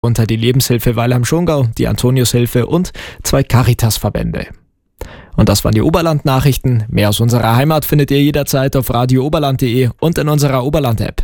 unter die Lebenshilfe Weilheim-Schongau, die Antoniushilfe und 2 Caritas-Verbände. Und das waren die Oberland-Nachrichten. Mehr aus unserer Heimat findet ihr jederzeit auf radiooberland.de und in unserer Oberland-App.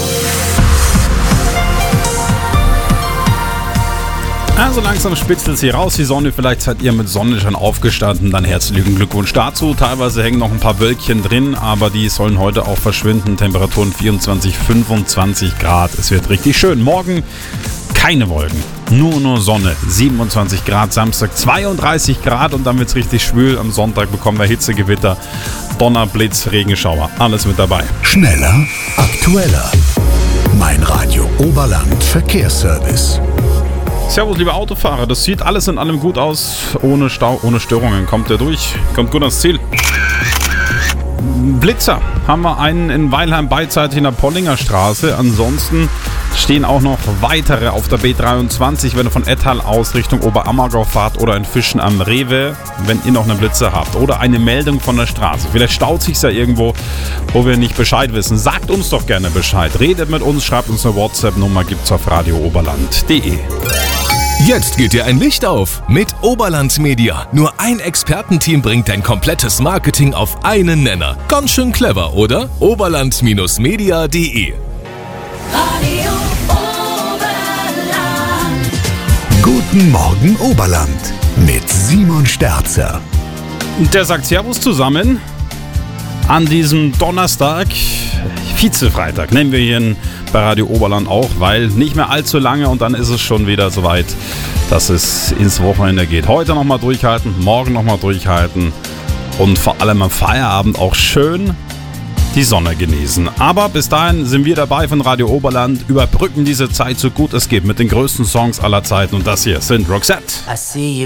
Also langsam spitzt es hier raus, die Sonne, vielleicht seid ihr mit Sonnenschein aufgestanden, dann herzlichen Glückwunsch dazu. Teilweise hängen noch ein paar Wölkchen drin, aber die sollen heute auch verschwinden. Temperaturen 24, 25 Grad, es wird richtig schön. Morgen keine Wolken, nur Sonne, 27 Grad, Samstag 32 Grad und dann wird es richtig schwül. Am Sonntag bekommen wir Hitzegewitter, Donner, Blitz, Regenschauer, alles mit dabei. Schneller, aktueller. Mein Radio Oberland Verkehrsservice. Servus, liebe Autofahrer, das sieht alles in allem gut aus, ohne Stau, ohne Störungen. Kommt ihr durch, kommt gut ans Ziel. Blitzer haben wir einen in Weilheim beidseitig in der Pollinger Straße. Ansonsten stehen auch noch weitere auf der B23, wenn ihr von Ettal aus Richtung Oberammergau fahrt oder in Fischen am Rewe, wenn ihr noch einen Blitzer habt oder eine Meldung von der Straße. Vielleicht staut sich's ja irgendwo, wo wir nicht Bescheid wissen. Sagt uns doch gerne Bescheid. Redet mit uns, schreibt uns eine WhatsApp-Nummer, gibt's auf radiooberland.de. Jetzt geht dir ein Licht auf mit Oberland Media. Nur ein Expertenteam bringt dein komplettes Marketing auf einen Nenner. Ganz schön clever, oder? Oberland-media.de. Radio Oberland. Guten Morgen Oberland mit Simon Sterzer. Der sagt Servus zusammen an diesem Donnerstag, Vizefreitag, nennen wir hier bei Radio Oberland auch, weil nicht mehr allzu lange und dann ist es schon wieder soweit, dass es ins Wochenende geht. Heute nochmal durchhalten, morgen nochmal durchhalten und vor allem am Feierabend auch schön die Sonne genießen. Aber bis dahin sind wir dabei von Radio Oberland, überbrücken diese Zeit so gut es geht mit den größten Songs aller Zeiten und das hier sind Roxette. I see you.